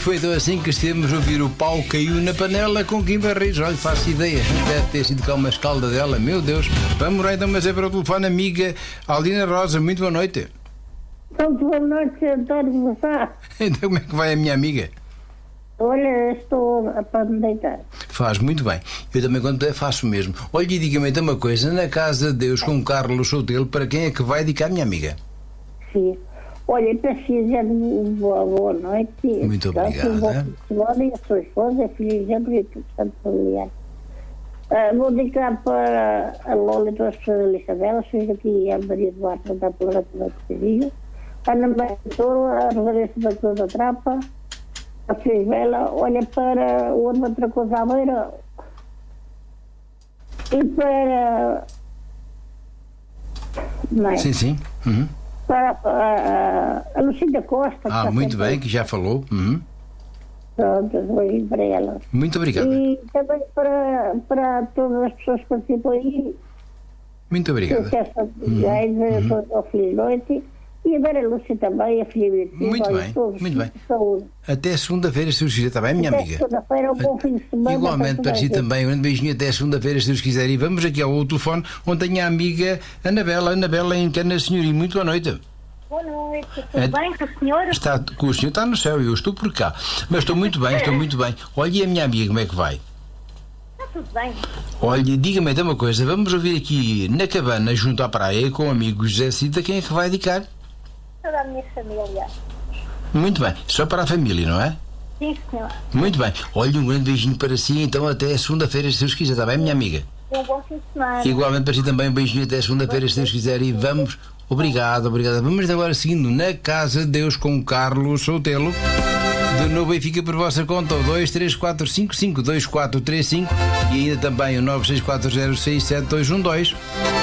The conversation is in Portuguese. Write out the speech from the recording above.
foi então assim que estivemos a ouvir o pau caiu na panela com Kim Barreiros. Olha, faço ideia, deve ter sido cá uma escalda dela, meu Deus. Vamos lá então, mas é para o telefone, amiga Aldina Rosa. Muito boa noite. Então, boa noite, António, como está? Então como é que vai a minha amiga? Olha, estou para me deitar. Faz muito bem. Eu também, quando puder, faço o mesmo. Olha, e diga-me então uma coisa: na Casa de Deus com Carlos Soutelo, para quem é que vai dedicar, minha amiga? Sim. Olha, preciso boa noite. Muito obrigada. E a sua esposa, a filha de e tudo, portanto, familiar. Vou dedicar para a Lola e todas as pessoas da lista dela. Fiz aqui a Maria Duarte, que está pela Rota do Serviço. A Ana Maria Touro, a Reverência da Cruz da Trapa. A Fivela, olha para o outra coisa à beira e para. Não é? Sim. Uhum. Para a Lucinda Costa. Muito bem, que já falou. Uhum. Pronto, vou para ela. Muito obrigado. E também para todas as pessoas que participam aí. Muito obrigado. Feliz noite. E a Vera Lúcia também, a filha de Muito bem, muito bem. Saúde. Até segunda-feira, se Deus quiser, está bem, minha amiga? Até segunda-feira, um bom fim de semana. Igualmente para si também, um grande beijinho até segunda-feira, se Deus quiser. E vamos aqui ao outro telefone, onde tenho a amiga Anabela em Cana Senhorim. Muito boa noite. Boa noite, tudo bem com o senhor? Com o senhor está no céu e eu estou por cá. Mas estou muito bem, estou muito bem. Olha, e a minha amiga, como é que vai? Está tudo bem. Olha, diga-me então uma coisa, vamos ouvir aqui na cabana, junto à praia, com o amigo José Cida, quem é que vai dedicar? Toda a minha família. Muito bem, só para a família, não é? Sim, senhor. Muito bem, olha, um grande beijinho para si, então até segunda-feira, se Deus quiser, está bem, minha amiga? Um bom fim de semana. Igualmente para si também, um beijinho até segunda-feira, se Deus quiser, e vamos, obrigado. Vamos agora seguindo na Casa de Deus com Carlos Soutelo. De novo Benfica por vossa conta, o 234552435 e ainda também o 964067212.